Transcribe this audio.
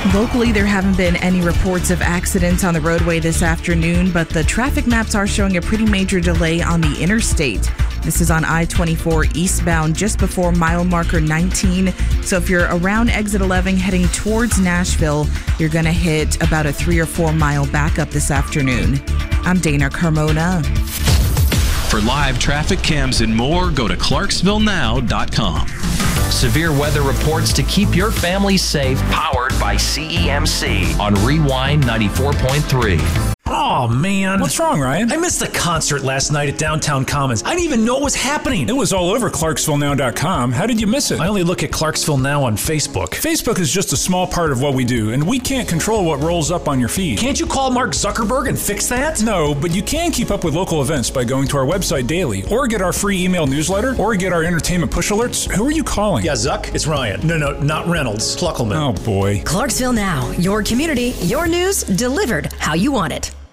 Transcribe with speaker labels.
Speaker 1: Locally, there haven't been any reports of accidents on the roadway this afternoon, but the traffic maps are showing a pretty major delay on the interstate. This is on I-24 eastbound just before mile marker 19. So if you're around exit 11 heading towards Nashville, you're going to hit about a 3 or 4 mile backup this afternoon. I'm Dana Carmona.
Speaker 2: For live traffic cams and more, go to ClarksvilleNow.com.
Speaker 3: Severe weather reports to keep your family safe, powered by CEMC on Rewind 94.3.
Speaker 4: Oh, man.
Speaker 5: What's wrong, Ryan?
Speaker 4: I missed the concert last night at Downtown Commons. I didn't even know it was happening.
Speaker 5: It was all over ClarksvilleNow.com. How did you miss it?
Speaker 4: I only look at Clarksville Now on Facebook.
Speaker 5: Facebook is just a small part of what we do, and we can't control what rolls up on your feed.
Speaker 4: Can't you call Mark Zuckerberg and fix that?
Speaker 5: No, but you can keep up with local events by going to our website daily, or get our free email newsletter, or get our entertainment push alerts. Who are you calling?
Speaker 4: Yeah, Zuck, it's Ryan. No, not Reynolds. Pluckelman.
Speaker 5: Oh, boy.
Speaker 6: Clarksville Now, your community, your news, delivered how you want it.